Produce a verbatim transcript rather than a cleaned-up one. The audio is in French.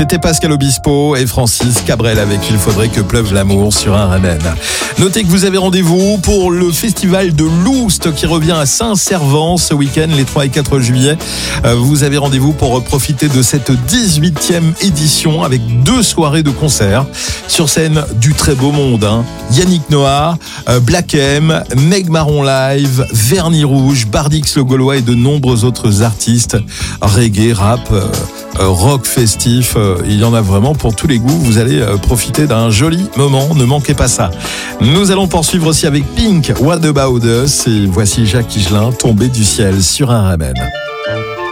C'était Pascal Obispo et Francis Cabrel avec Il faudrait que pleuve l'amour sur un Ramen. Notez que vous avez rendez-vous pour le festival de Loust qui revient à Saint-Servant ce week-end, les trois et quatre juillet. Vous avez rendez-vous pour profiter de cette dix-huitième édition avec deux soirées de concert. Sur scène, du très beau monde. Hein. Yannick Noah, Black M, Meg Marron Live, Vernis Rouge, Bardix le Gaulois et de nombreux autres artistes. Reggae, rap, euh, rock festif, euh, il y en a vraiment pour tous les goûts. Vous allez euh, profiter d'un joli moment, ne manquez pas ça. Nous allons poursuivre aussi avec Pink, What About Us, et voici Jacques Higelin, Tombé du ciel sur un Ramen.